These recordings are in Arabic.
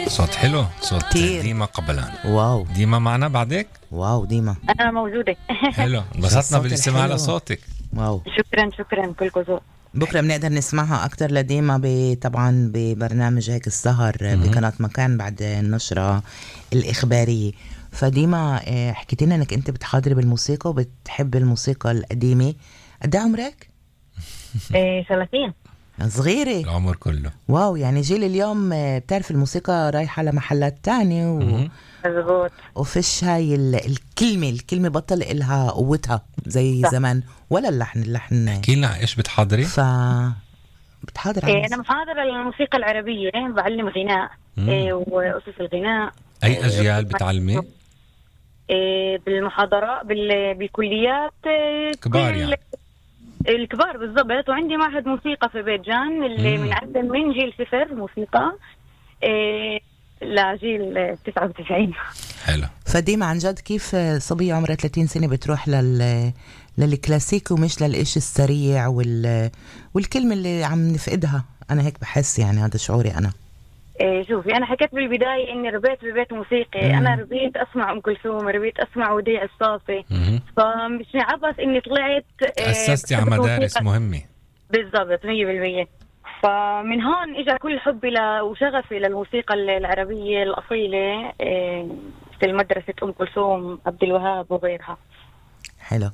صوت حلو، صوت كتير. ديما قبلان. واو ديما معنا بعدك؟ واو ديما أنا موجودة. حلو، انبسطنا الصوت بالاستماع الحلو. لصوتك. واو. شكرا كلكم ذوق. بكره بنقدر نسمعها اكتر لديما طبعا ببرنامج هيك السهر بقناه مكان بعد النشره الاخباريه. فديما حكيتي لنا انك انت بتحاضري بالموسيقى وبتحب الموسيقى القديمه. قد ايه عمرك؟ 30. صغيره. العمر كله. واو، يعني جيل اليوم بتعرف الموسيقى رايحه لمحلات تانية مزبوط. وفيش هاي الكلمة بطل إلها قوتها زي صح. زمان، ولا اللحن احكي لنا ايش بتحضري؟ بتحاضر على أنا محاضرة للموسيقى العربية، بعلم غناء وأسس الغناء. اي اجيال بتعلمي؟ بالمحاضرات بالكليات. كبار كل يعني. الكبار بالضبط. وعندي معهد موسيقى في بيت جان اللي بنعلم من جيل 0 موسيقى لجيل 99. حلو. فديما عن جد كيف صبية عمرها 30 سنة بتروح للكلاسيك ومش للإشي السريع والكلمة اللي عم نفقدها. أنا هيك بحس، يعني هذا شعوري أنا. شوفي، أنا حكيت بالبداية إني ربيت ببيت موسيقي. أنا ربيت أسمع أم كلثوم، ربيت أسمع وديع الصافي. فمش عبث إني طلعت تأسستي على مدارس مهمة. بالضبط 100%. فمن هون إجا كل حبي وشغفي للموسيقى العربية الأصيلة في مدرسة أم كلثوم، عبد الوهاب وغيرها. حلو.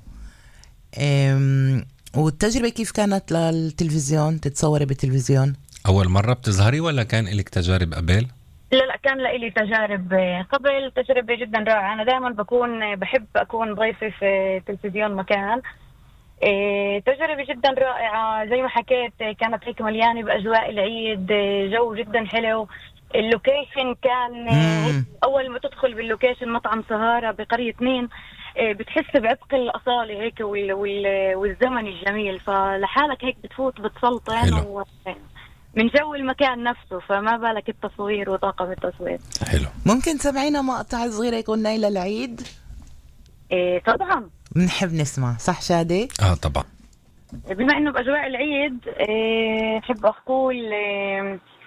والتجربة كيف كانت للتلفزيون؟ تتصوري بالتلفزيون؟ أول مرة بتظهري ولا كان لك تجارب قبل؟ لا، كان لي تجارب قبل. تجربة جدا رائعة. أنا دائما بحب أكون ضيفة في تلفزيون مكان. تجربة جدا رائعة. زي ما حكيت كانت هيك مليانة بأجواء العيد، جو جدا حلو. اللوكيشن كان أول ما تدخل باللوكيشن مطعم سهارة بقرية 2 بتحس بعبق الأصالة هيك والزمن الجميل. فلحالك هيك بتفوت بتسلطن من جو المكان نفسه. فما بالك التصوير وطاقم التصوير. حلو. ممكن تسمعينا مقطع صغير يكون نايلة العيد؟ طبعا بنحب نسمع. صح شادي؟ طبعا. بما انه باجواء العيد احب اقول